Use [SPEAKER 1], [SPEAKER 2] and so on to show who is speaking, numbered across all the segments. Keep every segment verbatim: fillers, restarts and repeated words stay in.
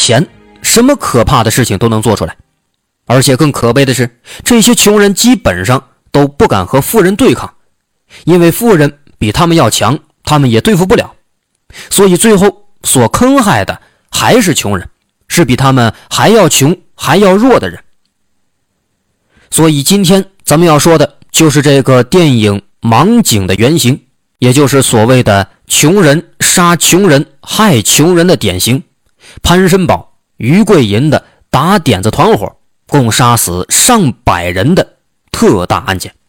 [SPEAKER 1] 钱，什么可怕的事情都能做出来。而且更可悲的是，这些穷人基本上都不敢和富人对抗，因为富人比他们要强，他们也对付不了，所以最后所坑害的还是穷人，是比他们还要穷还要弱的人。所以今天咱们要说的就是这个电影盲井的原型，也就是所谓的穷人杀穷人害穷人的典型，潘申宝、于桂银的打点子团伙共杀死上百人的特大案件。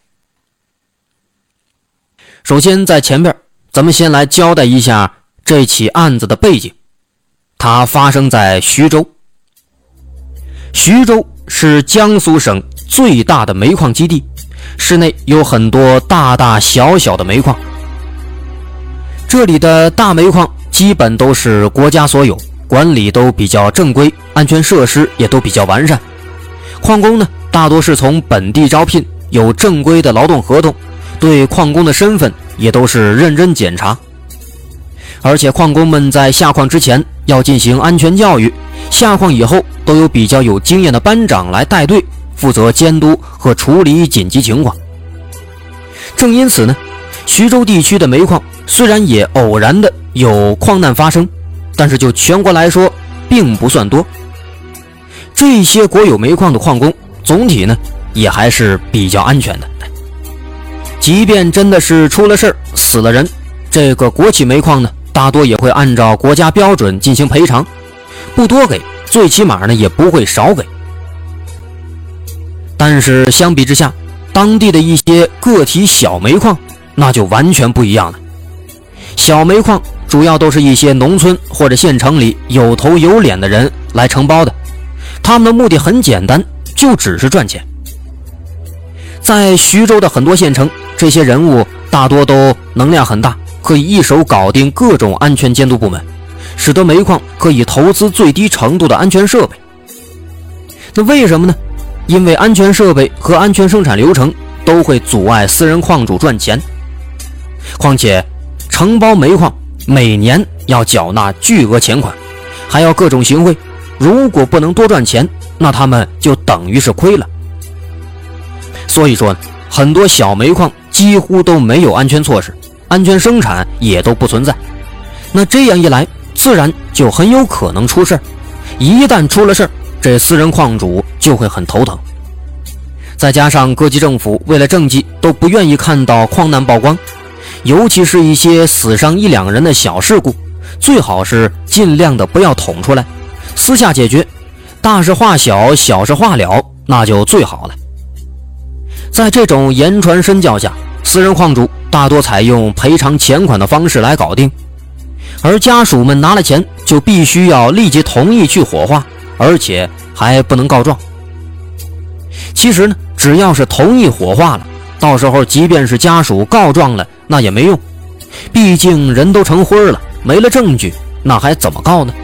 [SPEAKER 1] 首先在前边咱们先来交代一下这起案子的背景。它发生在徐州。徐州是江苏省最大的煤矿基地，市内有很多大大小小的煤矿。这里的大煤矿基本都是国家所有，管理都比较正规，安全设施也都比较完善。矿工呢，大多是从本地招聘，有正规的劳动合同，对矿工的身份也都是认真检查。而且矿工们在下矿之前要进行安全教育，下矿以后都有比较有经验的班长来带队，负责监督和处理紧急情况。正因此呢，徐州地区的煤矿虽然也偶然的有矿难发生，但是就全国来说并不算多。这些国有煤矿的矿工总体呢也还是比较安全的，即便真的是出了事儿死了人，这个国企煤矿呢大多也会按照国家标准进行赔偿，不多给，最起码呢也不会少给。但是相比之下，当地的一些个体小煤矿那就完全不一样了。小煤矿主要都是一些农村或者县城里有头有脸的人来承包的，他们的目的很简单，就只是赚钱。在徐州的很多县城，这些人物大多都能量很大，可以一手搞定各种安全监督部门，使得煤矿可以投资最低程度的安全设备。那为什么呢？因为安全设备和安全生产流程都会阻碍私人矿主赚钱。况且承包煤矿每年要缴纳巨额钱款，还要各种行贿，如果不能多赚钱，那他们就等于是亏了。所以说很多小煤矿几乎都没有安全措施，安全生产也都不存在。那这样一来，自然就很有可能出事，一旦出了事，这私人矿主就会很头疼。再加上各级政府为了政绩都不愿意看到矿难曝光，尤其是一些死伤一两人的小事故，最好是尽量的不要捅出来，私下解决，大事化小，小事化了，那就最好了。在这种言传身教下，私人矿主大多采用赔偿钱款的方式来搞定，而家属们拿了钱就必须要立即同意去火化，而且还不能告状。其实呢，只要是同意火化了，到时候即便是家属告状了，那也没用，毕竟人都成灰了，没了证据，那还怎么告呢？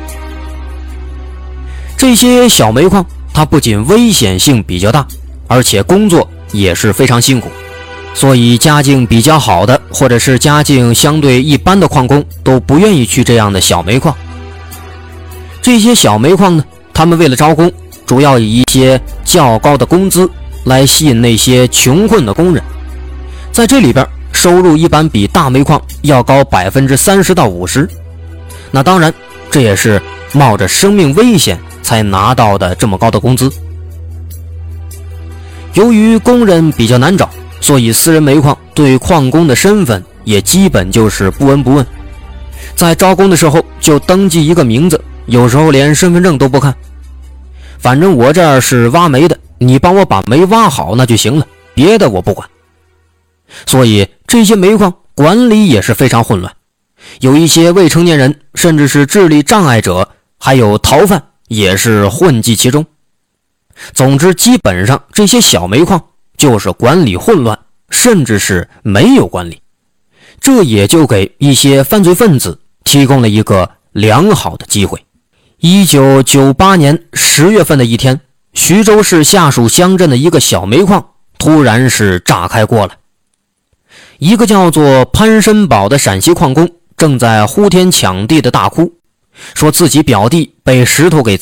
[SPEAKER 1] 这些小煤矿它不仅危险性比较大，而且工作也是非常辛苦，所以家境比较好的或者是家境相对一般的矿工都不愿意去这样的小煤矿。这些小煤矿呢，他们为了招工，主要以一些较高的工资来吸引那些穷困的工人，在这里边收入一般比大煤矿要高 百分之三十到五十。 那当然这也是冒着生命危险才拿到的这么高的工资。由于工人比较难找，所以私人煤矿对矿工的身份也基本就是不闻不问，在招工的时候就登记一个名字，有时候连身份证都不看，反正我这儿是挖煤的，你帮我把煤挖好那就行了，别的我不管。所以这些煤矿管理也是非常混乱，有一些未成年人，甚至是智力障碍者，还有逃犯也是混迹其中。总之基本上这些小煤矿就是管理混乱，甚至是没有管理，这也就给一些犯罪分子提供了一个良好的机会。一九九八年十月份的一天，徐州市下属乡镇的一个小煤矿突然是炸开锅了。一个叫做潘申宝的陕西矿工正在呼天抢地的大哭，说自己表弟被石头给